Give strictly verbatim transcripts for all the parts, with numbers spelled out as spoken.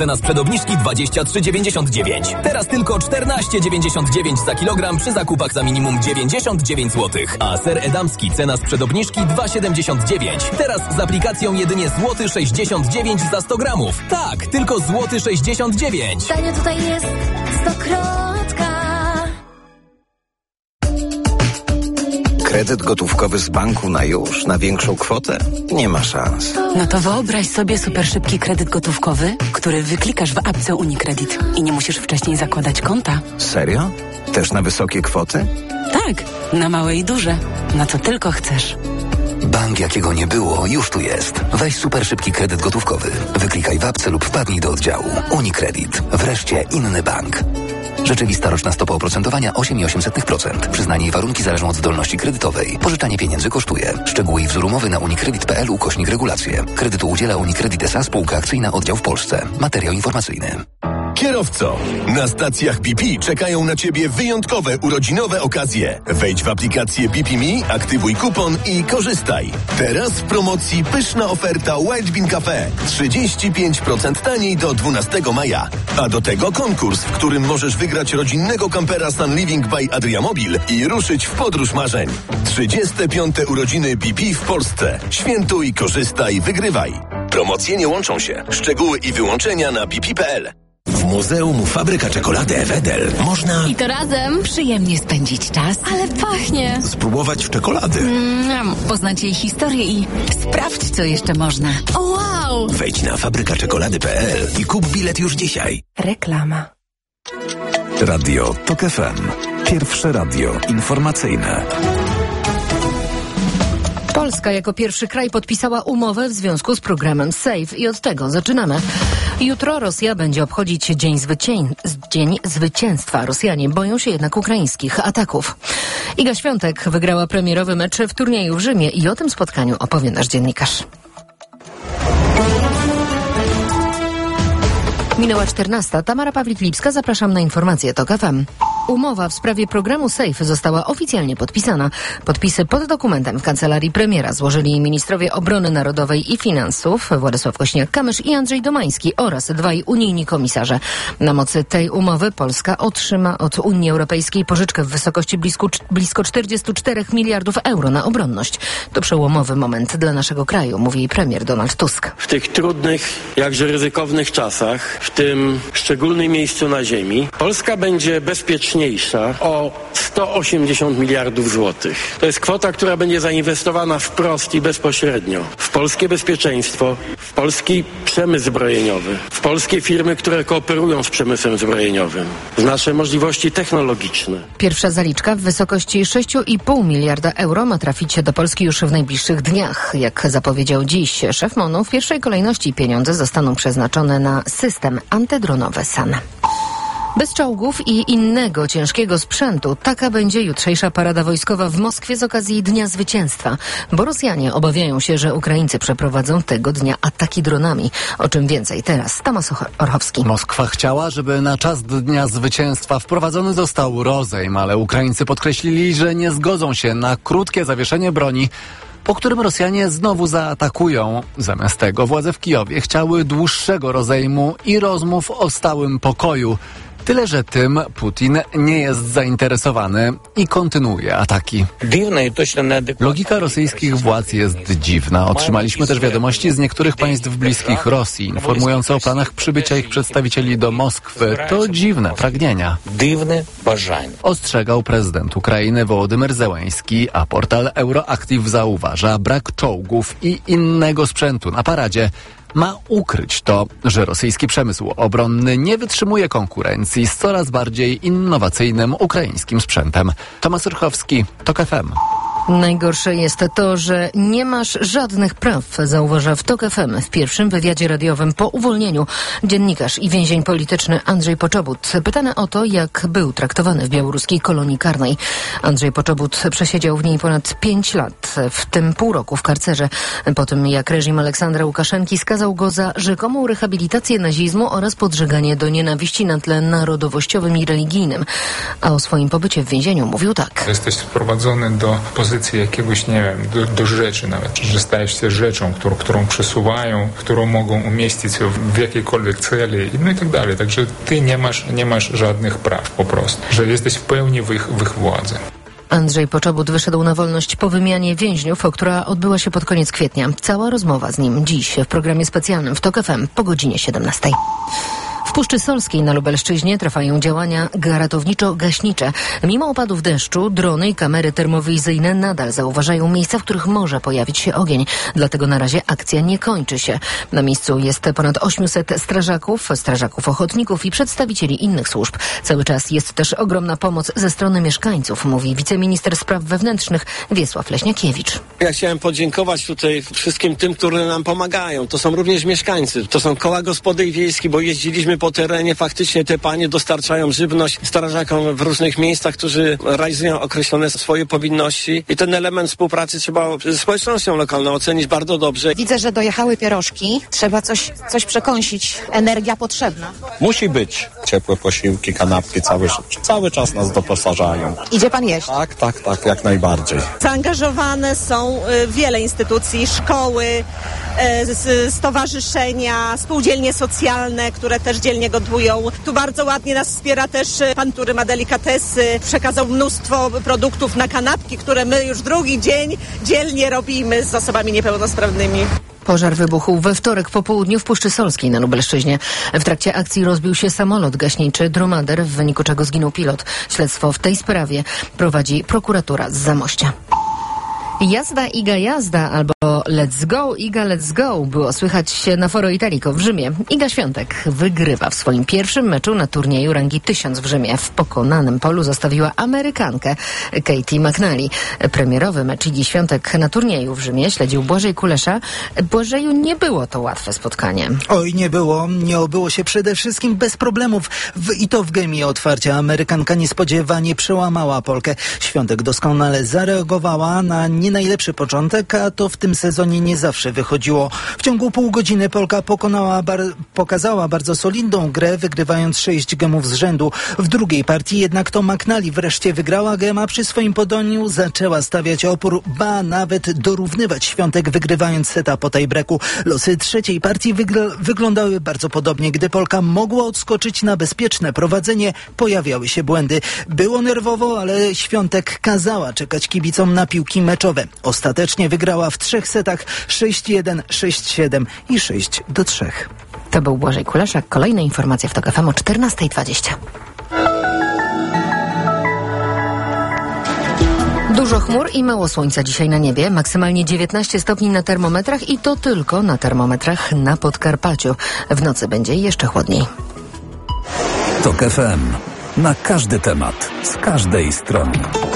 Cena sprzed obniżki dwadzieścia trzy dziewięćdziesiąt dziewięć. Teraz tylko czternaście dziewięćdziesiąt dziewięć za kilogram przy zakupach za minimum dziewięćdziesiąt dziewięć złotych. A ser edamski cena sprzed obniżki dwa siedemdziesiąt dziewięć. Teraz z aplikacją jedynie złoty sześćdziesiąt dziewięć za sto gramów. Tak, tylko złoty sześćdziesiąt dziewięć. Tanio tutaj jest stokrotka. Kredyt gotówkowy z banku na już, na większą kwotę? Nie ma szans. No to wyobraź sobie super szybki kredyt gotówkowy, który wyklikasz w apce UniCredit i nie musisz wcześniej zakładać konta. Serio? Też na wysokie kwoty? Tak, na małe i duże. Na co tylko chcesz. Bank jakiego nie było, już tu jest. Weź super szybki kredyt gotówkowy. Wyklikaj w apce lub wpadnij do oddziału. UniCredit. Wreszcie inny bank. Rzeczywista roczna stopa oprocentowania osiem przecinek osiem procent. Przyznanie i warunki zależą od zdolności kredytowej. Pożyczanie pieniędzy kosztuje. Szczegóły i wzór umowy na unicredit kropka p l ukośnik regulacje. Kredytu udziela UniCredit S A Spółka Akcyjna Oddział w Polsce. Materiał informacyjny. Kierowco, na stacjach B P czekają na Ciebie wyjątkowe urodzinowe okazje. Wejdź w aplikację B P Me, aktywuj kupon i korzystaj. Teraz w promocji pyszna oferta Wild Bean Cafe. trzydzieści pięć procent taniej do dwunastego maja. A do tego konkurs, w którym możesz wygrać rodzinnego kampera Sun Living by Adriamobil i ruszyć w podróż marzeń. trzydzieste piąte urodziny B P w Polsce. Świętuj, korzystaj, wygrywaj. Promocje nie łączą się. Szczegóły i wyłączenia na b p kropka p l. W Muzeum Fabryka Czekolady Wedel można... I to razem Przyjemnie spędzić czas. ale pachnie. spróbować czekolady. Mm, poznać jej historię i sprawdź, co jeszcze można. O wow! Wejdź na fabryka czekolady kropka p l i kup bilet już dzisiaj. Reklama. Radio TOK F M. Pierwsze radio informacyjne. Polska jako pierwszy kraj podpisała umowę w związku z programem SAFE i od tego zaczynamy. Jutro Rosja będzie obchodzić Dzień, Zwycię... Dzień Zwycięstwa. Rosjanie boją się jednak ukraińskich ataków. Iga Świątek wygrała premierowy mecz w turnieju w Rzymie i o tym spotkaniu opowie nasz dziennikarz. Minęła czternasta. Tamara Pawlik-Lipska, zapraszam na informacje TOK F M. Umowa w sprawie programu SAFE została oficjalnie podpisana. Podpisy pod dokumentem w kancelarii premiera złożyli ministrowie obrony narodowej i finansów Władysław Kośniak-Kamysz i Andrzej Domański oraz dwaj unijni komisarze. Na mocy tej umowy Polska otrzyma od Unii Europejskiej pożyczkę w wysokości blisko, blisko czterdzieści cztery miliardów euro na obronność. To przełomowy moment dla naszego kraju, mówi premier Donald Tusk. W tych trudnych, jakże ryzykownych czasach, w tym szczególnym miejscu na ziemi, Polska będzie bezpieczniejsza o sto osiemdziesiąt miliardów złotych. To jest kwota, która będzie zainwestowana wprost i bezpośrednio w polskie bezpieczeństwo, w polski przemysł zbrojeniowy, w polskie firmy, które kooperują z przemysłem zbrojeniowym, w nasze możliwości technologiczne. Pierwsza zaliczka w wysokości sześć i pół miliarda euro ma trafić do Polski już w najbliższych dniach. Jak zapowiedział dziś szef M O N-u, w pierwszej kolejności pieniądze zostaną przeznaczone na system antydronowy S A N. Bez czołgów i innego ciężkiego sprzętu taka będzie jutrzejsza parada wojskowa w Moskwie z okazji Dnia Zwycięstwa, bo Rosjanie obawiają się, że Ukraińcy przeprowadzą tego dnia ataki dronami. O czym więcej teraz Tomasz Orchowski. Moskwa chciała, żeby na czas Dnia Zwycięstwa wprowadzony został rozejm, ale Ukraińcy podkreślili, że nie zgodzą się na krótkie zawieszenie broni, po którym Rosjanie znowu zaatakują. Zamiast tego władze w Kijowie chciały dłuższego rozejmu i rozmów o stałym pokoju. Tyle, że tym Putin nie jest zainteresowany i kontynuuje ataki. Logika rosyjskich władz jest dziwna. Otrzymaliśmy też wiadomości z niektórych państw bliskich Rosji, informujące o planach przybycia ich przedstawicieli do Moskwy. To dziwne pragnienia. Ostrzegał prezydent Ukrainy Wołodymyr Zełenski, a portal Euroactiv zauważa brak czołgów i innego sprzętu na paradzie. Ma ukryć to, że rosyjski przemysł obronny nie wytrzymuje konkurencji z coraz bardziej innowacyjnym ukraińskim sprzętem. Tomasz Orchowski, TOK F M. Najgorsze jest to, że nie masz żadnych praw, zauważa w TOK F M w pierwszym wywiadzie radiowym po uwolnieniu dziennikarz i więzień polityczny Andrzej Poczobut. Pytany o to, jak był traktowany w białoruskiej kolonii karnej. Andrzej Poczobut przesiedział w niej ponad pięć lat, w tym pół roku w karcerze, po tym jak reżim Aleksandra Łukaszenki skazał go za rzekomą rehabilitację nazizmu oraz podżeganie do nienawiści na tle narodowościowym i religijnym. A o swoim pobycie w więzieniu mówił tak. Jesteś sprowadzony do pozycji jakiegoś, nie wiem, do, do rzeczy nawet, że stajesz się rzeczą, którą, którą przesuwają, którą mogą umieścić w, w jakiejkolwiek celi, no i tak dalej. Także ty nie masz, nie masz żadnych praw po prostu, że jesteś w pełni w ich, w ich władzy. Andrzej Poczobut wyszedł na wolność po wymianie więźniów, która odbyła się pod koniec kwietnia. Cała rozmowa z nim dziś w programie specjalnym w TOK F M po godzinie siedemnastej. W Puszczy Solskiej na Lubelszczyźnie trwają działania ratowniczo-gaśnicze. Mimo opadów deszczu, drony i kamery termowizyjne nadal zauważają miejsca, w których może pojawić się ogień. Dlatego na razie akcja nie kończy się. Na miejscu jest ponad osiemset strażaków, strażaków ochotników i przedstawicieli innych służb. Cały czas jest też ogromna pomoc ze strony mieszkańców, mówi wiceminister spraw wewnętrznych Wiesław Leśniakiewicz. Ja chciałem podziękować tutaj wszystkim tym, którzy nam pomagają. To są również mieszkańcy, to są koła gospodyń wiejskich, bo jeździliśmy po terenie, faktycznie te panie dostarczają żywność strażakom w różnych miejscach, którzy realizują określone swoje powinności i ten element współpracy trzeba ze społecznością lokalną ocenić bardzo dobrze. Widzę, że dojechały pierożki, trzeba coś, coś przekąsić, energia potrzebna. Musi być ciepłe posiłki, kanapki, cały, cały czas nas doposażają. Idzie pan jeść? Tak, tak, tak, jak najbardziej. Zaangażowane są y, wiele instytucji, szkoły, y, stowarzyszenia, spółdzielnie socjalne, które też dzielnie gotują. Tu bardzo ładnie nas wspiera też pan, który ma delikatesy. Przekazał mnóstwo produktów na kanapki, które my już drugi dzień dzielnie robimy z osobami niepełnosprawnymi. Pożar wybuchł we wtorek po południu w Puszczy Solskiej na Lubelszczyźnie. W trakcie akcji rozbił się samolot gaśniczy Dromader, w wyniku czego zginął pilot. Śledztwo w tej sprawie prowadzi prokuratura z Zamościa. Jazda Iga jazda albo let's go Iga let's go było słychać na Foro Italico w Rzymie. Iga Świątek wygrywa w swoim pierwszym meczu na turnieju rangi tysiąc w Rzymie. W pokonanym polu zostawiła Amerykankę Katie McNally. Premierowy mecz Igi Świątek na turnieju w Rzymie śledził Błażej Kulesza. Błażeju, nie było to łatwe spotkanie. Oj, nie było. Nie obyło się przede wszystkim bez problemów. W, I to w gemie otwarcia Amerykanka niespodziewanie przełamała Polkę. Świątek doskonale zareagowała na nie najlepszy początek, a to w tym sezonie nie zawsze wychodziło. W ciągu pół godziny Polka pokonała bar- pokazała bardzo solidną grę, wygrywając sześć gemów z rzędu. W drugiej partii jednak to McNally wreszcie wygrała gema, przy swoim podaniu zaczęła stawiać opór, ba nawet dorównywać Świątek, wygrywając seta po tiebreaku. Losy trzeciej partii wygl- wyglądały bardzo podobnie. Gdy Polka mogła odskoczyć na bezpieczne prowadzenie, pojawiały się błędy. Było nerwowo, ale Świątek kazała czekać kibicom na piłki meczowe. Ostatecznie wygrała w trzech setach sześć jeden, sześć siedem i sześć do trzech. To był Błażej Kuleszak. Kolejne informacje w TOK F M o czternasta dwadzieścia. Dużo chmur i mało słońca dzisiaj na niebie. Maksymalnie dziewiętnaście stopni na termometrach i to tylko na termometrach na Podkarpaciu. W nocy będzie jeszcze chłodniej. TOK F M. Na każdy temat. Z każdej strony.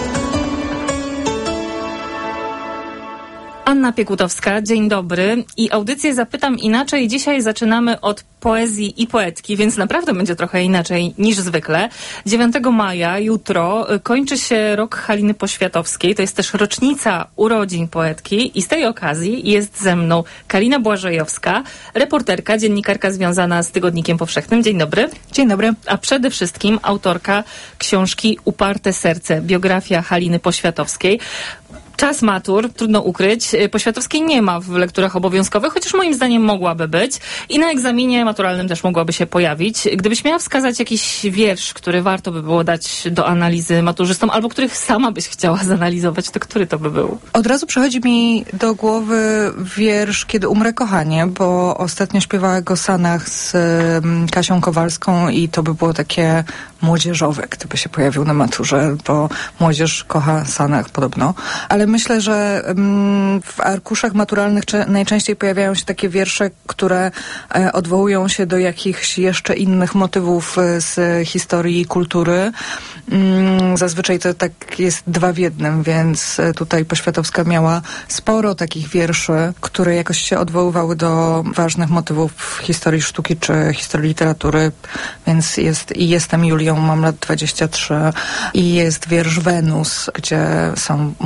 Anna Piekutowska, dzień dobry. I audycję Zapytam Inaczej dzisiaj zaczynamy od poezji i poetki, więc naprawdę będzie trochę inaczej niż zwykle. dziewiątego maja, jutro, kończy się rok Haliny Poświatowskiej. To jest też rocznica urodzin poetki i z tej okazji jest ze mną Kalina Błażejowska, reporterka, dziennikarka związana z Tygodnikiem Powszechnym. Dzień dobry. Dzień dobry. A przede wszystkim autorka książki Uparte serce, biografia Haliny Poświatowskiej. Czas matur, trudno ukryć. Poświatowskiej nie ma w lekturach obowiązkowych, chociaż moim zdaniem mogłaby być. I na egzaminie maturalnym też mogłaby się pojawić. Gdybyś miała wskazać jakiś wiersz, który warto by było dać do analizy maturzystom, albo których sama byś chciała zanalizować, to który to by był? Od razu przychodzi mi do głowy wiersz Kiedy umrę kochanie, bo ostatnio śpiewała go Sanach z um, Kasią Kowalską i to by było takie młodzieżowe, gdyby się pojawił na maturze, bo młodzież kocha Sanach podobno. Ale myślę, że um, w arkuszach maturalnych cze- najczęściej pojawiają się takie wiersze, które e, odwołują się do jakichś jeszcze innych motywów e, z historii i kultury. Um, zazwyczaj to tak jest dwa w jednym, więc e, tutaj Poświatowska miała sporo takich wierszy, które jakoś się odwoływały do ważnych motywów w historii sztuki czy historii literatury, więc jest i Jestem Julią, mam lat dwadzieścia trzy i jest wiersz Wenus, gdzie są motywy mitologiczne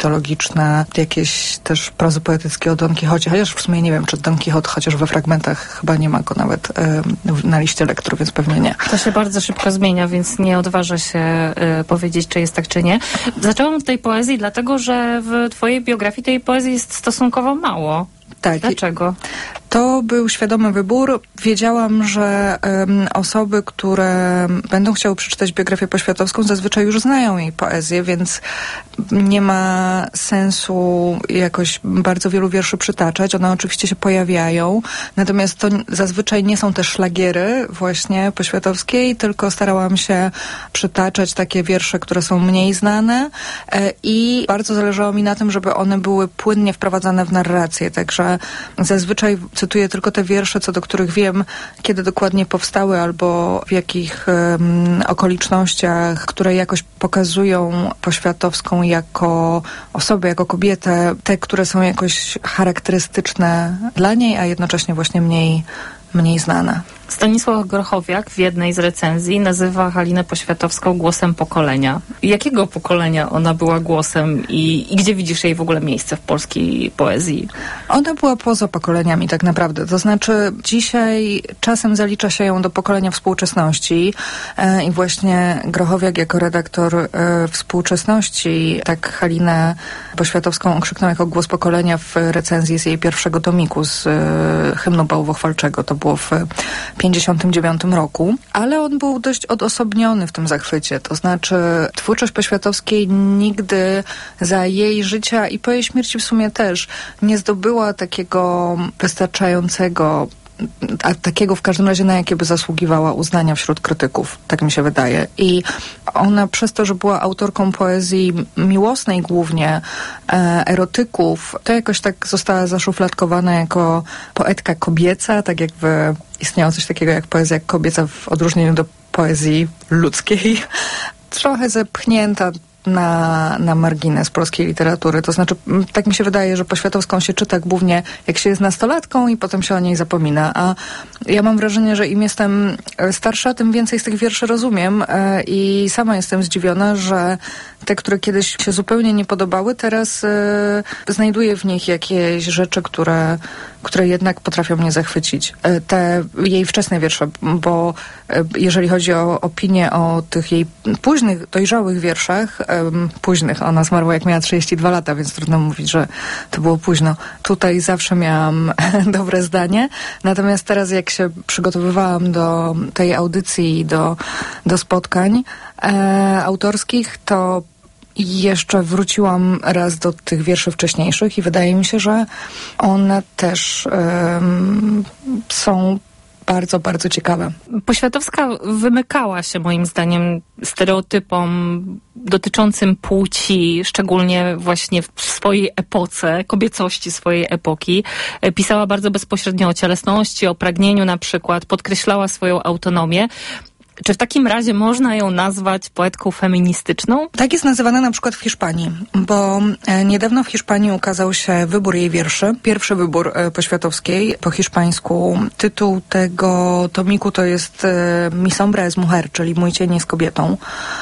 mitologiczne, jakieś też prozy poetyckie o Don Quixocie, chociaż w sumie nie wiem, czy Don Quixote, chociaż we fragmentach chyba nie ma go nawet y, na liście lektur, więc pewnie nie. To się bardzo szybko zmienia, więc nie odważę się y, powiedzieć, czy jest tak, czy nie. Zaczęłam od tej poezji, dlatego że w twojej biografii tej poezji jest stosunkowo mało. Tak. Dlaczego? To był świadomy wybór. Wiedziałam, że um, osoby, które będą chciały przeczytać biografię poświatowską, zazwyczaj już znają jej poezję, więc nie ma sensu jakoś bardzo wielu wierszy przytaczać. One oczywiście się pojawiają, natomiast to zazwyczaj nie są też szlagiery właśnie poświatowskiej, tylko starałam się przytaczać takie wiersze, które są mniej znane e, i bardzo zależało mi na tym, żeby one były płynnie wprowadzane w narrację, także zazwyczaj cytuję tylko te wiersze, co do których wiem, kiedy dokładnie powstały albo w jakich um, okolicznościach, które jakoś pokazują Poświatowską jako osobę, jako kobietę, te, które są jakoś charakterystyczne dla niej, a jednocześnie właśnie mniej, mniej znane. Stanisław Grochowiak w jednej z recenzji nazywa Halinę Poświatowską głosem pokolenia. Jakiego pokolenia ona była głosem i, i gdzie widzisz jej w ogóle miejsce w polskiej poezji? Ona była poza pokoleniami tak naprawdę. To znaczy dzisiaj czasem zalicza się ją do pokolenia współczesności e, i właśnie Grochowiak jako redaktor e, współczesności tak Halinę Poświatowską okrzyknął jako głos pokolenia w recenzji z jej pierwszego tomiku z e, hymnu bałwochwalczego. To było w pięćdziesiątym dziewiątym roku, ale on był dość odosobniony w tym zachwycie. To znaczy twórczość Poświatowskiej nigdy za jej życia i po jej śmierci w sumie też nie zdobyła takiego wystarczającego, a takiego w każdym razie, na jakie by zasługiwała uznania wśród krytyków, tak mi się wydaje. I ona przez to, że była autorką poezji miłosnej głównie, e, erotyków, to jakoś tak została zaszufladkowana jako poetka kobieca, tak jakby istniało coś takiego jak poezja kobieca w odróżnieniu do poezji ludzkiej. Trochę zepchnięta na, na margines polskiej literatury. To znaczy, tak mi się wydaje, że Poświatowską się czyta głównie jak się jest nastolatką i potem się o niej zapomina. A ja mam wrażenie, że im jestem starsza, tym więcej z tych wierszy rozumiem e, i sama jestem zdziwiona, że te, które kiedyś się zupełnie nie podobały, teraz e, znajduję w nich jakieś rzeczy, które, które jednak potrafią mnie zachwycić. E, te jej wczesne wiersze, bo e, jeżeli chodzi o opinię o tych jej późnych, dojrzałych wierszach, Um, późnych. Ona zmarła jak miała trzydzieści dwa lata, więc trudno mówić, że to było późno. Tutaj zawsze miałam dobre zdanie. Natomiast teraz, jak się przygotowywałam do tej audycji i do, do spotkań e, autorskich, to jeszcze wróciłam raz do tych wierszy wcześniejszych i wydaje mi się, że one też um, są bardzo, bardzo ciekawe. Poświatowska wymykała się moim zdaniem stereotypom dotyczącym płci, szczególnie właśnie w swojej epoce, kobiecości swojej epoki. Pisała bardzo bezpośrednio o cielesności, o pragnieniu na przykład, podkreślała swoją autonomię. Czy w takim razie można ją nazwać poetką feministyczną? Tak jest nazywana na przykład w Hiszpanii, bo e, niedawno w Hiszpanii ukazał się wybór jej wierszy. Pierwszy wybór e, Poświatowskiej po hiszpańsku. Tytuł tego tomiku to jest e, Mi sombra es mujer, czyli Mój cień jest kobietą.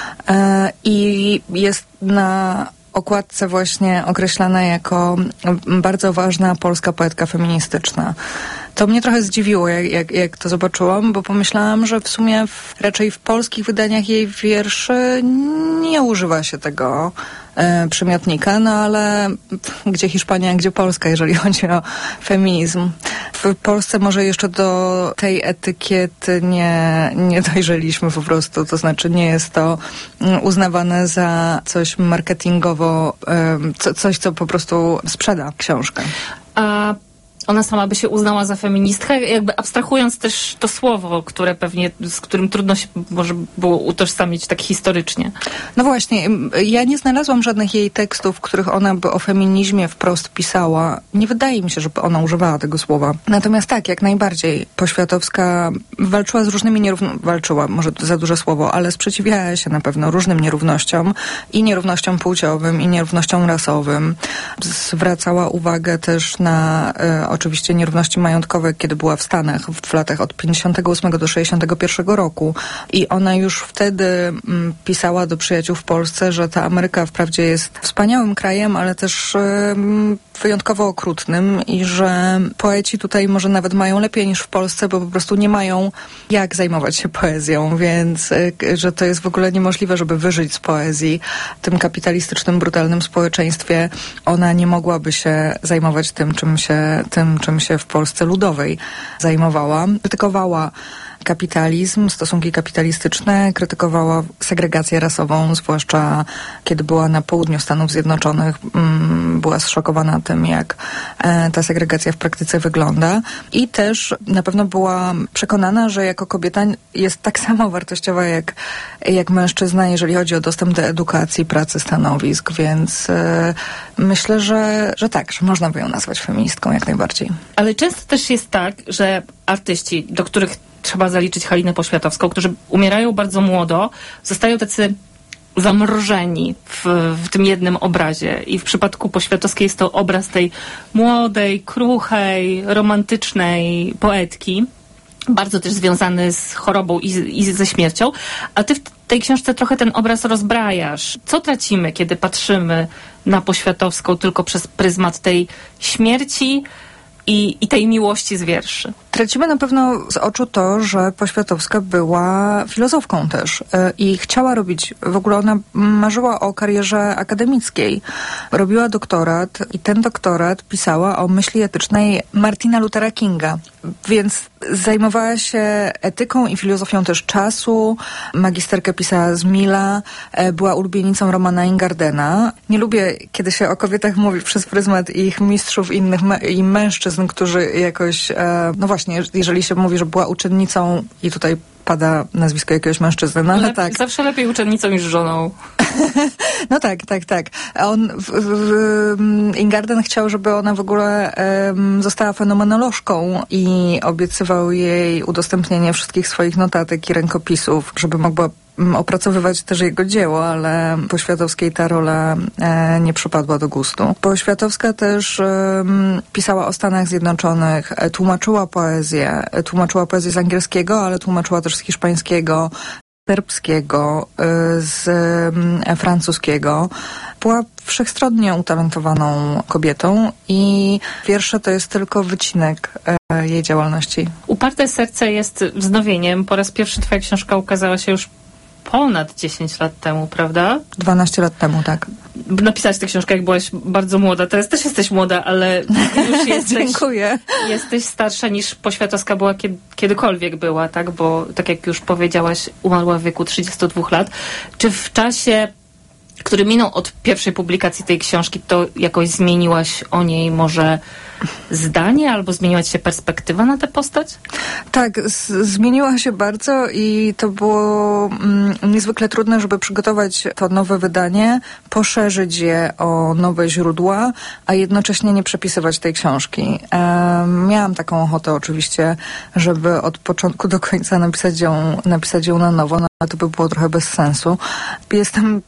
E, I jest na okładce właśnie określana jako bardzo ważna polska poetka feministyczna. To mnie trochę zdziwiło, jak, jak, jak to zobaczyłam, bo pomyślałam, że w sumie w, raczej w polskich wydaniach jej wierszy nie używa się tego e, przymiotnika, no ale gdzie Hiszpania, gdzie Polska, jeżeli chodzi o feminizm. W Polsce może jeszcze do tej etykiety nie, nie dojrzeliśmy po prostu, to znaczy nie jest to uznawane za coś marketingowo, e, co, coś, co po prostu sprzeda książkę. A ona sama by się uznała za feministkę, jakby abstrahując też to słowo, które pewnie, z którym trudno się może było utożsamić tak historycznie. No właśnie, ja nie znalazłam żadnych jej tekstów, w których ona by o feminizmie wprost pisała. Nie wydaje mi się, żeby ona używała tego słowa. Natomiast tak, jak najbardziej Poświatowska walczyła z różnymi nierównościami, walczyła, może za duże słowo, ale sprzeciwiała się na pewno różnym nierównościom i nierównościom płciowym, i nierównościom rasowym. Zwracała uwagę też na y, oczywiście nierówności majątkowe, kiedy była w Stanach w latach od pięćdziesiątego ósmego do sześćdziesiątego pierwszego roku. I ona już wtedy mm, pisała do przyjaciół w Polsce, że ta Ameryka wprawdzie jest wspaniałym krajem, ale też mm, wyjątkowo okrutnym i że poeci tutaj może nawet mają lepiej niż w Polsce, bo po prostu nie mają jak zajmować się poezją, więc że to jest w ogóle niemożliwe, żeby wyżyć z poezji. W tym kapitalistycznym, brutalnym społeczeństwie ona nie mogłaby się zajmować tym, czym się, tym, czym się w Polsce ludowej zajmowała. Krytykowała kapitalizm, stosunki kapitalistyczne, krytykowała segregację rasową, zwłaszcza kiedy była na południu Stanów Zjednoczonych, mm, była zszokowana tym, jak e, ta segregacja w praktyce wygląda i też na pewno była przekonana, że jako kobieta jest tak samo wartościowa jak, jak mężczyzna, jeżeli chodzi o dostęp do edukacji, pracy, stanowisk, więc e, myślę, że, że tak, że można by ją nazwać feministką jak najbardziej. Ale często też jest tak, że artyści, do których trzeba zaliczyć Halinę Poświatowską, którzy umierają bardzo młodo, zostają tacy zamrożeni w, w tym jednym obrazie. I w przypadku Poświatowskiej jest to obraz tej młodej, kruchej, romantycznej poetki, bardzo też związany z chorobą i, z, i ze śmiercią. A ty w tej książce trochę ten obraz rozbrajasz. Co tracimy, kiedy patrzymy na Poświatowską tylko przez pryzmat tej śmierci i, i tej miłości z wierszy? Tracimy na pewno z oczu to, że Poświatowska była filozofką też i chciała robić, w ogóle ona marzyła o karierze akademickiej. Robiła doktorat i ten doktorat pisała o myśli etycznej Martina Luthera Kinga. Więc zajmowała się etyką i filozofią też czasu. Magisterkę pisała z Milla, była ulubienicą Romana Ingardena. Nie lubię, kiedy się o kobietach mówi przez pryzmat ich mistrzów innych me- i mężczyzn, którzy jakoś, e, no właśnie, jeżeli się mówi, że była uczennicą i tutaj pada nazwisko jakiegoś mężczyzny, no ale Lep- tak. Zawsze lepiej uczennicą niż żoną. No tak, tak, tak. On, w, w, w, Ingarden chciał, żeby ona w ogóle um, została fenomenolożką i obiecywał jej udostępnienie wszystkich swoich notatek i rękopisów, żeby mogła opracowywać też jego dzieło, ale Poświatowskiej ta rola e, nie przypadła do gustu. Poświatowska też e, pisała o Stanach Zjednoczonych, e, tłumaczyła poezję, e, tłumaczyła poezję z angielskiego, ale tłumaczyła też z hiszpańskiego, serbskiego, e, z e, francuskiego. Była wszechstronnie utalentowaną kobietą i wiersze to jest tylko wycinek e, jej działalności. Uparte serce jest wznowieniem. Po raz pierwszy twoja książka ukazała się już ponad dziesięć lat temu, prawda? dwanaście lat temu, tak. Napisałaś tę książkę, jak byłaś bardzo młoda. Teraz też jesteś młoda, ale już jesteś, Dziękuję. Jesteś starsza niż Poświatowska była kiedy, kiedykolwiek była, tak? Bo tak jak już powiedziałaś, umarła w wieku trzydziestu dwóch lat. Czy w czasie, który minął od pierwszej publikacji tej książki, to jakoś zmieniłaś o niej może zdanie albo zmieniła ci się perspektywa na tę postać? Tak, z- zmieniła się bardzo i to było mm, niezwykle trudne, żeby przygotować to nowe wydanie, poszerzyć je o nowe źródła, a jednocześnie nie przepisywać tej książki. E, miałam taką ochotę oczywiście, żeby od początku do końca napisać ją, napisać ją na nowo, no, ale to by było trochę bez sensu. Jestem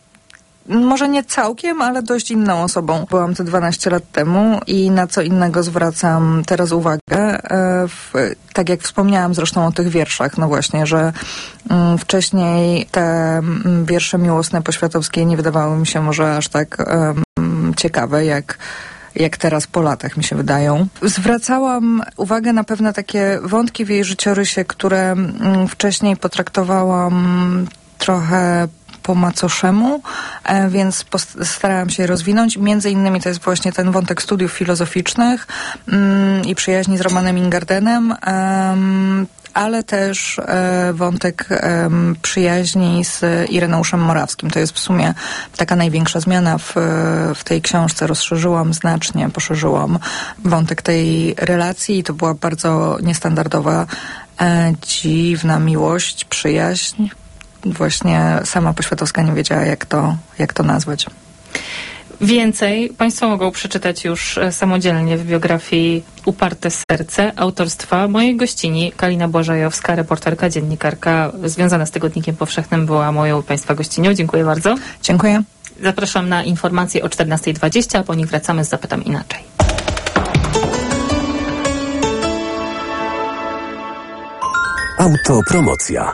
może nie całkiem, ale dość inną osobą. Byłam te dwanaście lat temu i na co innego zwracam teraz uwagę. W, tak jak wspomniałam zresztą o tych wierszach, no właśnie, że um, wcześniej te um, wiersze miłosne Poświatowskiej nie wydawały mi się może aż tak um, ciekawe, jak jak teraz po latach mi się wydają. Zwracałam uwagę na pewne takie wątki w jej życiorysie, które um, wcześniej potraktowałam trochę po macoszemu, e, więc post- starałam się rozwinąć. Między innymi to jest właśnie ten wątek studiów filozoficznych mm, i przyjaźni z Romanem Ingardenem, um, ale też e, wątek e, przyjaźni z Ireneuszem Morawskim. To jest w sumie taka największa zmiana w, w tej książce. Rozszerzyłam znacznie, poszerzyłam wątek tej relacji i to była bardzo niestandardowa, e, dziwna miłość, przyjaźń. Właśnie sama Poświatowska nie wiedziała, jak to, jak to nazwać. Więcej Państwo mogą przeczytać już samodzielnie w biografii Uparte serce autorstwa mojej gościni Kalina Błażejowska, reporterka, dziennikarka związana z Tygodnikiem Powszechnym, była moją Państwa gościnią. Dziękuję bardzo. Dziękuję. Zapraszam na informacje o czternasta dwadzieścia, a po nich wracamy z Zapytam Inaczej. Autopromocja.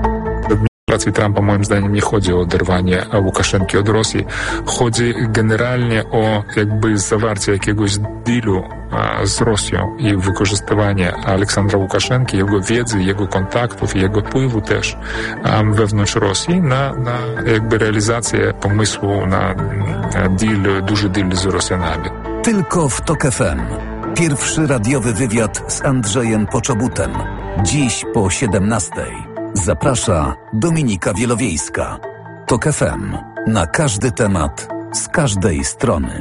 W administracji Trumpa moim zdaniem nie chodzi o oderwanie Łukaszenki od Rosji. Chodzi generalnie o jakby zawarcie jakiegoś dealu z Rosją i wykorzystywanie Aleksandra Łukaszenki, jego wiedzy, jego kontaktów i jego wpływu też wewnątrz Rosji na, na jakby realizację pomysłu na deal, duży deal z Rosjanami. Tylko w TOK F M. Pierwszy radiowy wywiad z Andrzejem Poczobutem. Dziś po siedemnastej. Zaprasza Dominika Wielowiejska. TOK F M. Na każdy temat, z każdej strony.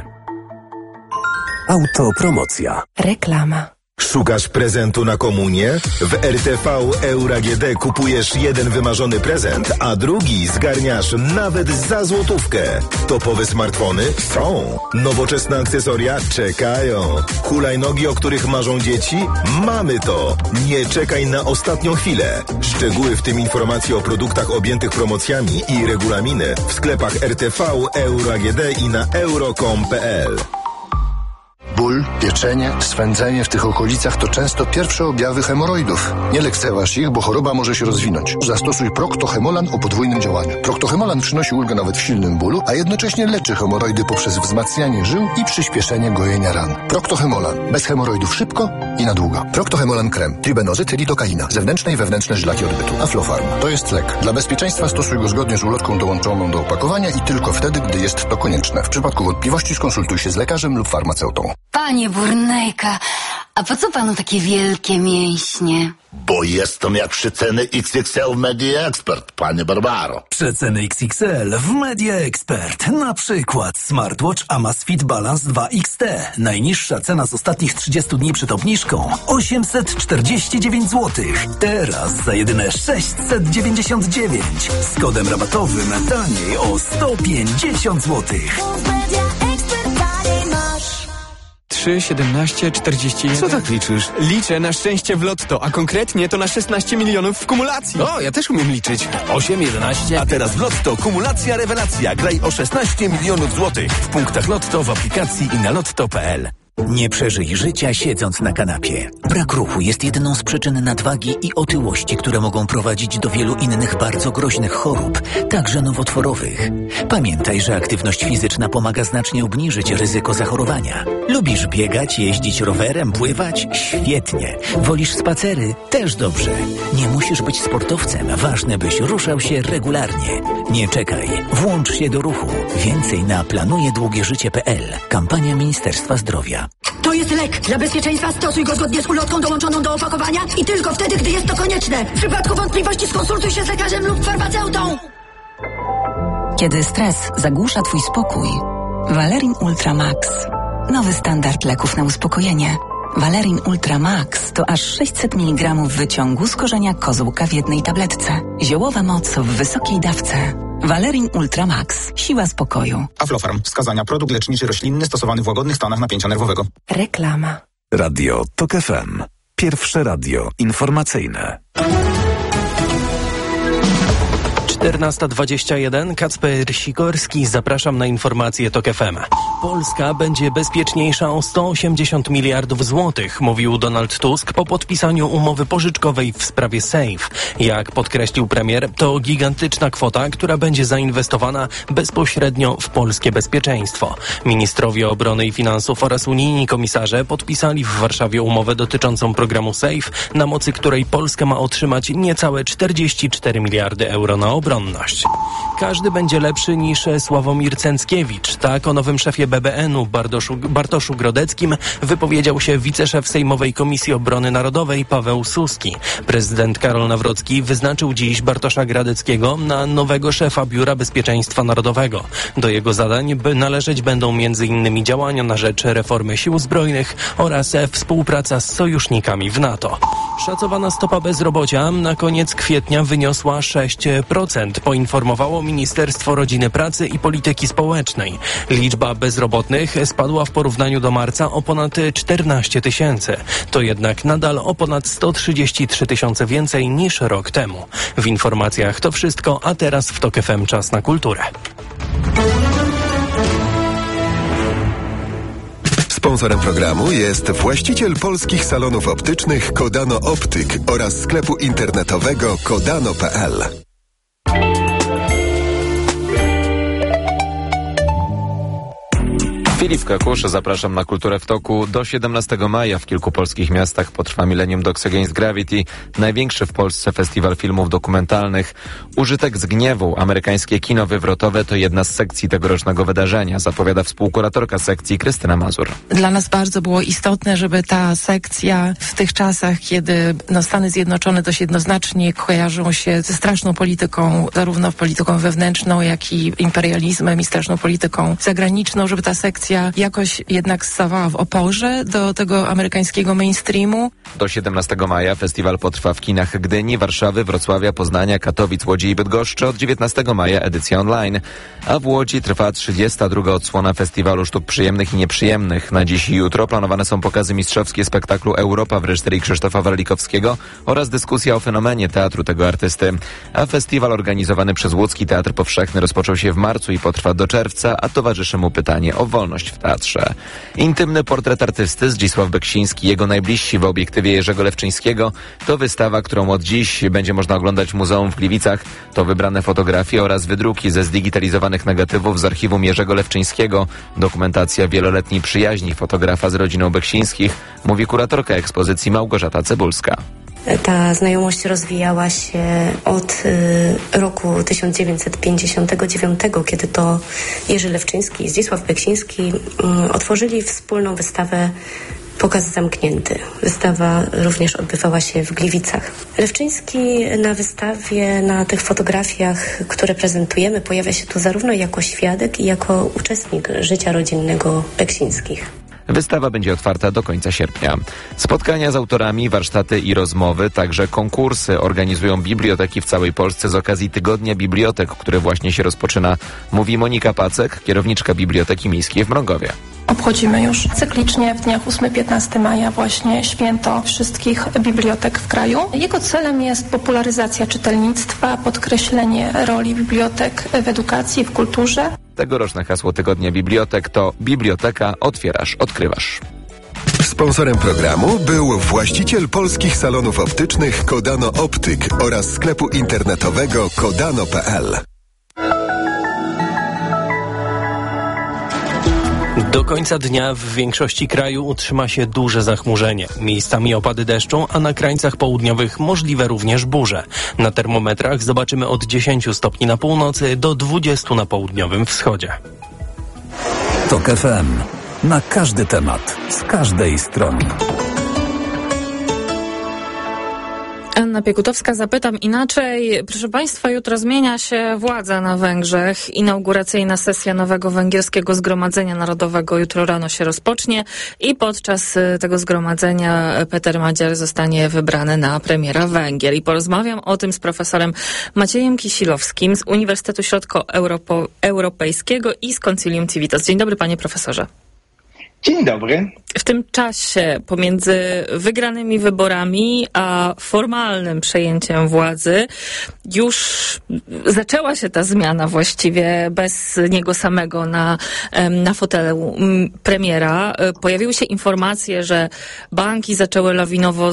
Autopromocja. Reklama. Szukasz prezentu na komunię? W R T V Euro A G D kupujesz jeden wymarzony prezent, a drugi zgarniasz nawet za złotówkę. Topowe smartfony? Są. Nowoczesne akcesoria? Czekają. Hulajnogi, o których marzą dzieci? Mamy to. Nie czekaj na ostatnią chwilę. Szczegóły, w tym informacje o produktach objętych promocjami i regulaminy w sklepach R T V Euro A G D i na euro kropka com kropka p l. Ból, pieczenie, swędzenie w tych okolicach to często pierwsze objawy hemoroidów. Nie lekceważ ich, bo choroba może się rozwinąć. Zastosuj Procto-Hemolan o podwójnym działaniu. Procto-Hemolan przynosi ulgę nawet w silnym bólu, a jednocześnie leczy hemoroidy poprzez wzmacnianie żył i przyspieszenie gojenia ran. Procto-Hemolan. Bez hemoroidów szybko i na długo. Procto-Hemolan krem. Tribenozyt, lidokaina. Zewnętrzne i wewnętrzne żylaki odbytu. Aflofarm. To jest lek. Dla bezpieczeństwa stosuj go zgodnie z ulotką dołączoną do opakowania i tylko wtedy, gdy jest to konieczne. W przypadku wątpliwości skonsultuj się z lekarzem lub farmaceutą. Panie Burnejka, a po co panu takie wielkie mięśnie? Bo jestem jak przeceny X X L w Media Expert, panie Barbaro. Przeceny X X L w Media Expert. Na przykład smartwatch Amazfit Balance dwa X T. Najniższa cena z ostatnich trzydziestu dni przed obniżką osiemset czterdzieści dziewięć złotych. Teraz za jedyne sześćset dziewięćdziesiąt dziewięć. Z kodem rabatowym taniej o sto pięćdziesiąt złotych. trzy, siedemnaście, czterdzieści jeden. Co tak liczysz? Liczę na szczęście w lotto, a konkretnie to na szesnaście milionów w kumulacji. O, ja też umiem liczyć. osiem, jedenaście. A teraz w Lotto kumulacja rewelacja. Graj o szesnaście milionów złotych. W punktach Lotto, w aplikacji i na lotto kropka p l. Nie przeżyj życia siedząc na kanapie. Brak ruchu jest jedną z przyczyn nadwagi i otyłości, które mogą prowadzić do wielu innych bardzo groźnych chorób, także nowotworowych. Pamiętaj, że aktywność fizyczna pomaga znacznie obniżyć ryzyko zachorowania. Lubisz biegać, jeździć rowerem, pływać? Świetnie. Wolisz spacery? Też dobrze. Nie musisz być sportowcem. Ważne, byś ruszał się regularnie. Nie czekaj. Włącz się do ruchu. Więcej na planuje długie życie kropka p l. Kampania Ministerstwa Zdrowia. To jest lek. Dla bezpieczeństwa stosuj go zgodnie z ulotką dołączoną do opakowania i tylko wtedy, gdy jest to konieczne. W przypadku wątpliwości skonsultuj się z lekarzem lub farmaceutą. Kiedy stres zagłusza twój spokój, Valerin Ultra Max. Nowy standard leków na uspokojenie. Valerin Ultra Max to aż sześćset miligramów wyciągu z korzenia kozłka w jednej tabletce. Ziołowa moc w wysokiej dawce. Valerin Ultra Max. Siła spokoju. Aflofarm. Wskazania. Produkt leczniczy roślinny stosowany w łagodnych stanach napięcia nerwowego. Reklama. Radio TOK F M. Pierwsze radio informacyjne. czternasta dwadzieścia jeden. Kacper Sikorski. Zapraszam na informacje TOK F M. Polska będzie bezpieczniejsza o sto osiemdziesiąt miliardów złotych, mówił Donald Tusk po podpisaniu umowy pożyczkowej w sprawie SAFE. Jak podkreślił premier, to gigantyczna kwota, która będzie zainwestowana bezpośrednio w polskie bezpieczeństwo. Ministrowie obrony i finansów oraz unijni komisarze podpisali w Warszawie umowę dotyczącą programu SAFE, na mocy której Polska ma otrzymać niecałe czterdzieści cztery miliardy euro na obronność. Każdy będzie lepszy niż Sławomir Cęckiewicz. Tak o nowym szefie B B N u Bartoszu, Bartoszu Grodeckim wypowiedział się wiceszef Sejmowej Komisji Obrony Narodowej Paweł Suski. Prezydent Karol Nawrocki wyznaczył dziś Bartosza Grodeckiego na nowego szefa Biura Bezpieczeństwa Narodowego. Do jego zadań by należeć będą między innymi działania na rzecz reformy sił zbrojnych oraz współpraca z sojusznikami w NATO. Szacowana stopa bezrobocia na koniec kwietnia wyniosła sześć procent, poinformowało Ministerstwo Rodziny, Pracy i Polityki Społecznej. Liczba bezrobotnych spadła w porównaniu do marca o ponad czternaście tysięcy. To jednak nadal o ponad sto trzydzieści trzy tysiące więcej niż rok temu. W informacjach to wszystko, a teraz w TOK F M czas na kulturę. Sponsorem programu jest właściciel polskich salonów optycznych Kodano Optyk oraz sklepu internetowego kodano kropka p l. Filip Kakusz, zapraszam na Kulturę w toku. Do siedemnastego maja w kilku polskich miastach potrwa Millennium Dogs Against Gravity, największy w Polsce festiwal filmów dokumentalnych. Użytek z gniewu, amerykańskie kino wywrotowe to jedna z sekcji tegorocznego wydarzenia, zapowiada współkuratorka sekcji Krystyna Mazur. Dla nas bardzo było istotne, żeby ta sekcja w tych czasach, kiedy no, Stany Zjednoczone dość jednoznacznie kojarzą się ze straszną polityką, zarówno polityką wewnętrzną, jak i imperializmem i straszną polityką zagraniczną, żeby ta sekcja jakoś jednak stawała w oporze do tego amerykańskiego mainstreamu. Do siedemnastego maja festiwal potrwa w kinach Gdyni, Warszawy, Wrocławia, Poznania, Katowic, Łodzi i Bydgoszczy. Od dziewiętnastego maja edycja online. A w Łodzi trwa trzydziesta druga odsłona festiwalu sztuk przyjemnych i nieprzyjemnych. Na dziś i jutro planowane są pokazy mistrzowskie spektaklu Europa w reżyserii Krzysztofa Warlikowskiego oraz dyskusja o fenomenie teatru tego artysty. A festiwal organizowany przez Łódzki Teatr Powszechny rozpoczął się w marcu i potrwa do czerwca, a towarzyszy mu pytanie o wolność w teatrze. Intymny portret artysty Zdzisław Beksiński, jego najbliżsi w obiektywie Jerzego Lewczyńskiego to wystawa, którą od dziś będzie można oglądać w Muzeum w Gliwicach. To wybrane fotografie oraz wydruki ze zdigitalizowanych negatywów z archiwum Jerzego Lewczyńskiego. Dokumentacja wieloletniej przyjaźni fotografa z rodziną Beksińskich, mówi kuratorka ekspozycji Małgorzata Cybulska. Ta znajomość rozwijała się od y, roku tysiąc dziewięćset pięćdziesiątego dziewiątego, kiedy to Jerzy Lewczyński i Zdzisław Beksiński y, otworzyli wspólną wystawę Pokaz zamknięty. Wystawa również odbywała się w Gliwicach. Lewczyński na wystawie, na tych fotografiach, które prezentujemy, pojawia się tu zarówno jako świadek i jako uczestnik życia rodzinnego Beksińskich. Wystawa będzie otwarta do końca sierpnia. Spotkania z autorami, warsztaty i rozmowy, także konkursy organizują biblioteki w całej Polsce z okazji Tygodnia Bibliotek, który właśnie się rozpoczyna, mówi Monika Pacek, kierowniczka Biblioteki Miejskiej w Mrągowie. Obchodzimy już cyklicznie w dniach ósmego do piętnastego maja właśnie święto wszystkich bibliotek w kraju. Jego celem jest popularyzacja czytelnictwa, podkreślenie roli bibliotek w edukacji, w kulturze. Tegoroczne hasło Tygodnia Bibliotek to Biblioteka otwierasz, odkrywasz. Sponsorem programu był właściciel polskich salonów optycznych Kodano Optyk oraz sklepu internetowego kodano kropka p l. Do końca dnia w większości kraju utrzyma się duże zachmurzenie. Miejscami opady deszczu, a na krańcach południowych możliwe również burze. Na termometrach zobaczymy od dziesięciu stopni na północy do dwudziestu na południowym wschodzie. Tok F M. Na każdy temat, z każdej strony. Anna Piekutowska, zapytam inaczej. Proszę Państwa, jutro zmienia się władza na Węgrzech. Inauguracyjna sesja nowego węgierskiego Zgromadzenia Narodowego jutro rano się rozpocznie i podczas tego zgromadzenia Peter Madziar zostanie wybrany na premiera Węgier. I porozmawiam o tym z profesorem Maciejem Kisilowskim z Uniwersytetu Środkoeuropejskiego i z Concilium Civitas. Dzień dobry, panie profesorze. Dzień dobry. W tym czasie pomiędzy wygranymi wyborami a formalnym przejęciem władzy już zaczęła się ta zmiana właściwie bez niego samego na, na fotelu premiera. Pojawiły się informacje, że banki zaczęły lawinowo